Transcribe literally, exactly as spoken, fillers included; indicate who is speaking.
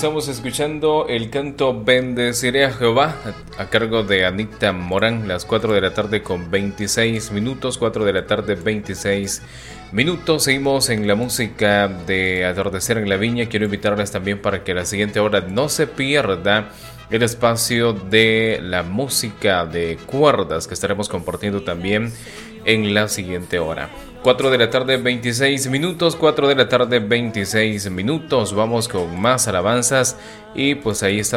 Speaker 1: estamos escuchando el canto Bendeciré a Jehová a cargo de Anita Morán, las cuatro de la tarde con veintiséis minutos, cuatro de la tarde veintiséis minutos. Seguimos en la música de Atardecer en la Viña. Quiero invitarles también para que a la siguiente hora no se pierda el espacio de la música de cuerdas que estaremos compartiendo también en la siguiente hora. cuatro de la tarde veintiséis minutos, cuatro de la tarde veintiséis minutos. Vamos con más alabanzas y pues ahí está.